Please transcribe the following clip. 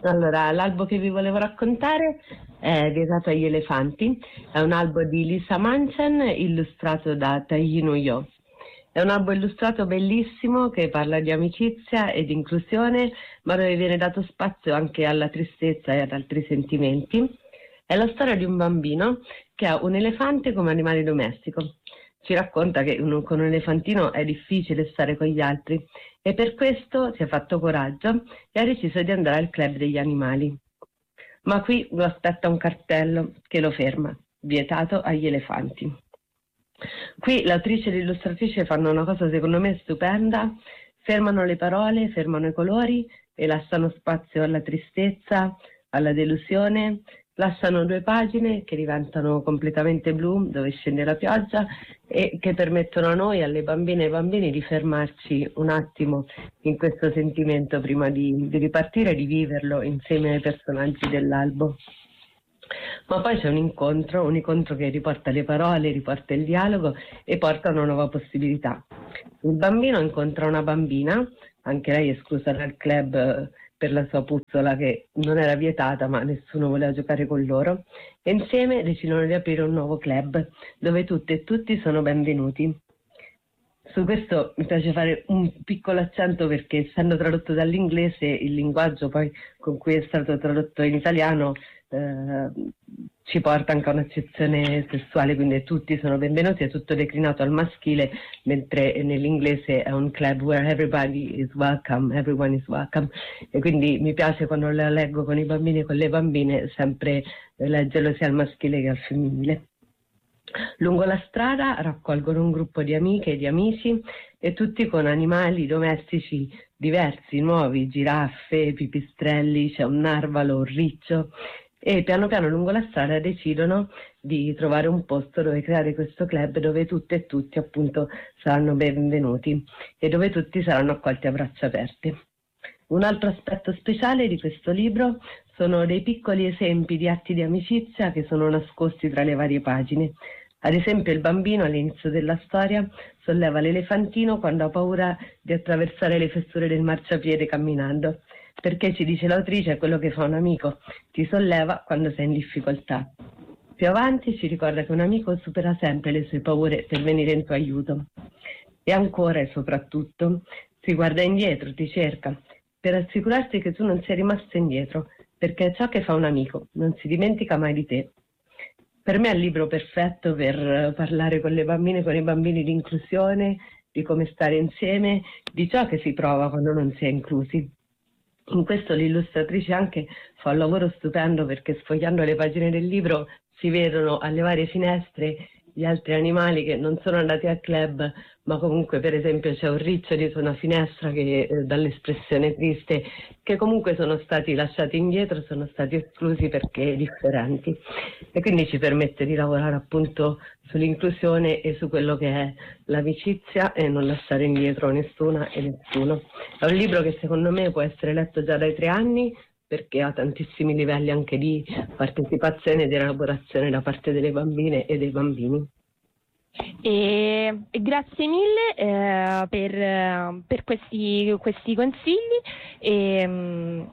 Allora, l'albo che vi volevo raccontare è Vietato agli elefanti, è un albo di Lisa Manchen illustrato da Taihino Yo. È un albo illustrato bellissimo che parla di amicizia e di inclusione, ma dove viene dato spazio anche alla tristezza e ad altri sentimenti. È la storia di un bambino che ha un elefante come animale domestico. Ci racconta che con un elefantino è difficile stare con gli altri e per questo si è fatto coraggio e ha deciso di andare al club degli animali. Ma qui lo aspetta un cartello che lo ferma, vietato agli elefanti. Qui l'autrice e l'illustratrice fanno una cosa secondo me stupenda, fermano le parole, fermano i colori e lasciano spazio alla tristezza, alla delusione, lasciano 2 pagine che diventano completamente blu dove scende la pioggia e che permettono a noi, alle bambine e ai bambini, di fermarci un attimo in questo sentimento prima di ripartire e di viverlo insieme ai personaggi dell'albo. Ma poi c'è un incontro che riporta le parole, riporta il dialogo e porta a una nuova possibilità. Il bambino incontra una bambina, anche lei esclusa dal club per la sua puzzola che non era vietata, ma nessuno voleva giocare con loro, e insieme decidono di aprire un nuovo club dove tutte e tutti sono benvenuti. Su questo mi piace fare un piccolo accento perché, essendo tradotto dall'inglese, il linguaggio poi con cui è stato tradotto in italiano ci porta anche a un'accezione sessuale, quindi tutti sono benvenuti, è tutto declinato al maschile, mentre nell'inglese è un club where everybody is welcome, everyone is welcome, e quindi mi piace quando lo leggo con i bambini e con le bambine sempre leggerlo sia al maschile che al femminile. Lungo la strada raccolgono un gruppo di amiche e di amici e tutti con animali domestici diversi, nuovi, giraffe, pipistrelli, c'è un narvalo, un riccio, e piano piano lungo la strada decidono di trovare un posto dove creare questo club dove tutte e tutti appunto saranno benvenuti e dove tutti saranno accolti a braccia aperte. Un altro aspetto speciale di questo libro sono dei piccoli esempi di atti di amicizia che sono nascosti tra le varie pagine. Ad esempio, il bambino all'inizio della storia solleva l'elefantino quando ha paura di attraversare le fessure del marciapiede camminando, perché, ci dice l'autrice, è quello che fa un amico, ti solleva quando sei in difficoltà. Più avanti ci ricorda che un amico supera sempre le sue paure per venire in tuo aiuto. E ancora e soprattutto si guarda indietro, ti cerca, per assicurarsi che tu non sia rimasto indietro, perché è ciò che fa un amico, non si dimentica mai di te. Per me è il libro perfetto per parlare con le bambine e con i bambini di inclusione, di come stare insieme, di ciò che si prova quando non si è inclusi. In questo l'illustratrice anche fa un lavoro stupendo perché sfogliando le pagine del libro si vedono alle varie finestre gli altri animali che non sono andati al club, ma comunque per esempio c'è un riccio dietro una finestra che dall'espressione triste, che comunque sono stati lasciati indietro, sono stati esclusi perché differenti, e quindi ci permette di lavorare appunto sull'inclusione e su quello che è l'amicizia e non lasciare indietro nessuna e nessuno. È un libro che secondo me può essere letto già dai 3 anni perché ha tantissimi livelli anche di partecipazione e di elaborazione da parte delle bambine e dei bambini. E grazie mille per questi consigli